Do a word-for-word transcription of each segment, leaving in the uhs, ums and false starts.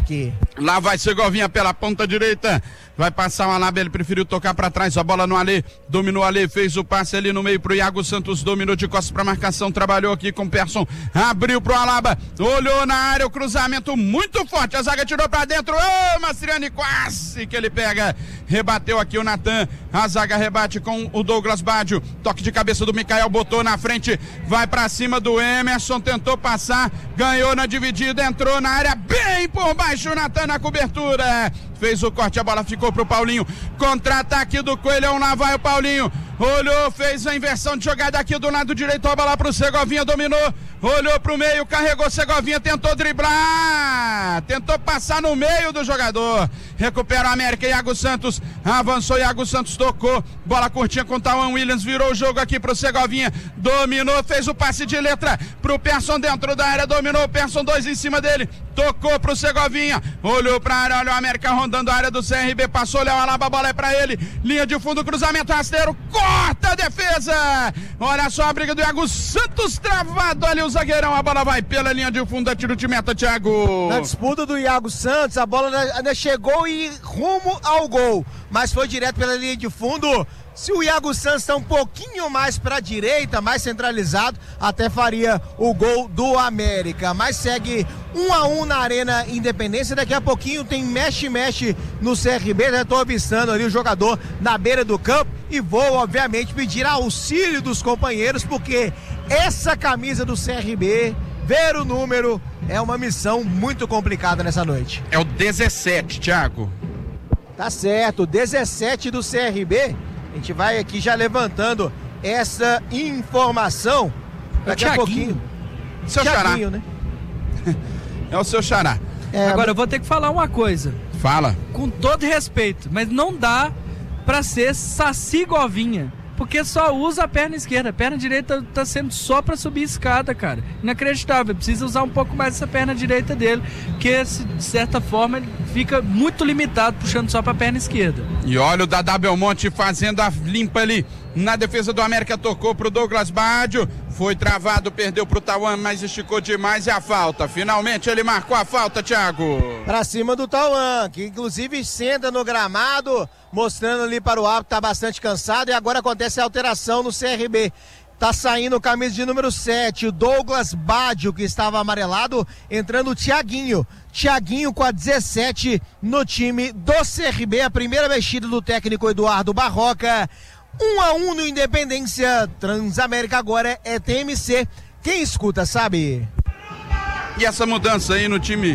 aqui. Lá vai Segovinha pela ponta direita. Vai passar o Alaba, ele preferiu tocar pra trás, a bola no Alê, dominou o Alê, fez o passe ali no meio pro Iago Santos, dominou de costas pra marcação, trabalhou aqui com o Persson, abriu pro Alaba, olhou na área, o cruzamento muito forte, a zaga tirou pra dentro, ô oh, Mastriani, quase que ele pega, rebateu aqui o Natan, a zaga rebate com o Douglas Baggio, toque de cabeça do Mikael, botou na frente, vai pra cima do Emerson, tentou passar, ganhou na dividida, entrou na área, bem por baixo, o Natan na cobertura, fez o corte, a bola ficou pro Paulinho, contra-ataque do Coelhão, lá vai o Paulinho, olhou, fez a inversão de jogada aqui do lado direito, a bola pro Segovinha, dominou, olhou pro meio, carregou Segovinha, tentou driblar, tentou passar no meio do jogador, recupera o América, Iago Santos, avançou, Iago Santos tocou, bola curtinha com o Tauan Williams, virou o jogo aqui pro Segovinha, dominou, fez o passe de letra pro Persson dentro da área, dominou o Persson, dois em cima dele, tocou pro Segovinha, olhou pra área, olha o América rondando a área do C R B, passou, Léo Alaba, a bola é pra ele, linha de fundo, cruzamento rasteiro, corta a defesa, olha só a briga do Iago Santos, travado ali o zagueirão, a bola vai pela linha de fundo, é tiro de meta, Thiago. Na disputa do Iago Santos, a bola ainda chegou e rumo ao gol, mas foi direto pela linha de fundo. Se o Iago Santos está um pouquinho mais para a direita, mais centralizado, até faria o gol do América. Mas segue um a um na Arena Independência. Daqui a pouquinho tem mexe-mexe no C R B. Já estou avistando ali o jogador na beira do campo. E vou, obviamente, pedir auxílio dos companheiros, porque essa camisa do C R B, ver o número, é uma missão muito complicada nessa noite. É o dezessete, Thiago. Tá certo, dezessete do C R B. A gente vai aqui já levantando essa informação. Daqui a pouquinho. Seu Thiaguinho, xará. Né? É o seu xará. É, Agora eu vou ter que falar uma coisa. Fala. Com todo respeito, mas não dá pra ser Saci Govinha, porque só usa a perna esquerda. A perna direita tá sendo só pra subir escada, cara. Inacreditável. Precisa usar um pouco mais essa perna direita dele, porque de certa forma ele fica muito limitado puxando só pra perna esquerda. E olha o Dadá Belmonte fazendo a limpa ali na defesa do América, tocou pro Douglas Baggio, foi travado, perdeu pro Tauan, mas esticou demais e a falta. Finalmente ele marcou a falta, Thiago. Pra cima do Tauan, que inclusive senta no gramado, mostrando ali para o árbitro, tá bastante cansado, e agora acontece a alteração no C R B. Tá saindo o camisa de número sete, o Douglas Baggio, que estava amarelado, entrando o Thiaguinho. Thiaguinho com a dezessete no time do C R B, a primeira mexida do técnico Eduardo Barroca. um a um no Independência, Transamérica agora é T M C. Quem escuta sabe. E essa mudança aí no time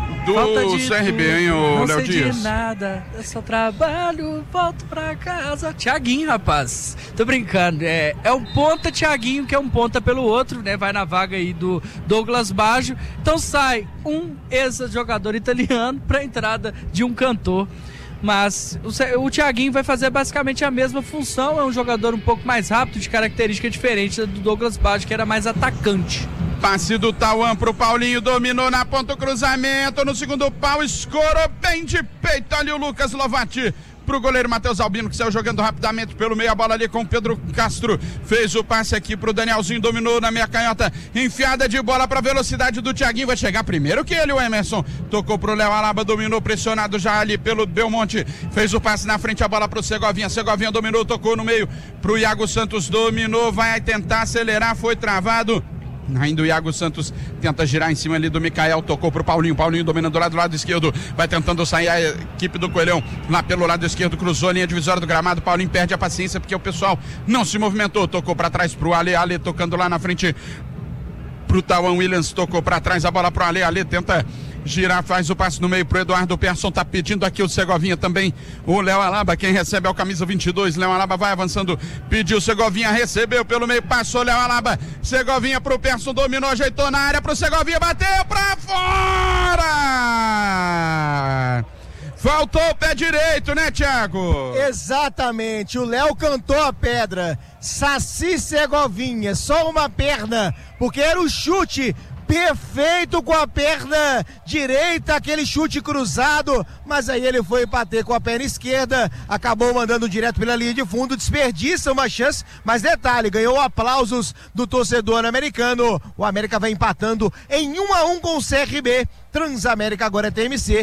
do C R B, hein, o Léo Dias? Não sei de nada, eu só trabalho, volto pra casa. Thiaguinho, rapaz, tô brincando, é, é um ponta Thiaguinho, que é um ponta pelo outro, né, vai na vaga aí do Douglas Baggio, então sai um ex-jogador italiano pra entrada de um cantor. Mas o, o Thiaguinho vai fazer basicamente a mesma função, é um jogador um pouco mais rápido, de característica diferente do Douglas Baggio, que era mais atacante. Passe do Tauan pro Paulinho, dominou na ponta o cruzamento, no segundo pau, escorou bem de peito ali o Lucas Lovati. Pro goleiro Matheus Albino, que saiu jogando rapidamente pelo meio, a bola ali com o Pedro Castro, fez o passe aqui pro Danielzinho, dominou na meia canhota, enfiada de bola pra velocidade do Thiaguinho, vai chegar primeiro que ele, o Emerson, tocou pro Léo Alaba, dominou, pressionado já ali pelo Belmonte, fez o passe na frente, a bola pro Segovinha, Segovinha dominou, tocou no meio, pro Iago Santos, dominou, vai tentar acelerar, foi travado. Ainda o Iago Santos tenta girar em cima ali do Mikael, tocou pro Paulinho, Paulinho dominando lá do lado esquerdo, vai tentando sair a equipe do Coelhão, lá pelo lado esquerdo, cruzou a linha divisória do gramado, Paulinho perde a paciência porque o pessoal não se movimentou, tocou pra trás pro Ale, Ale tocando lá na frente pro Tauan Williams, tocou pra trás a bola pro Ale, Ale tenta girar, faz o passe no meio pro Eduardo Persson, tá pedindo aqui o Segovinha também, o Léo Alaba, quem recebe é o camisa vinte e dois, Léo Alaba vai avançando, pediu Segovinha, recebeu pelo meio, passou Léo Alaba, Segovinha pro Persson, dominou, ajeitou na área pro Segovinha, bateu pra fora! Faltou o pé direito, né, Thiago? Exatamente, o Léo cantou a pedra, Saci Segovinha, só uma perna, porque era o chute perfeito com a perna direita, aquele chute cruzado, mas aí ele foi bater com a perna esquerda, acabou mandando direto pela linha de fundo, desperdiça uma chance, mas detalhe, ganhou aplausos do torcedor americano. O América vai empatando em um a um com o C R B. Transamérica agora é T M C.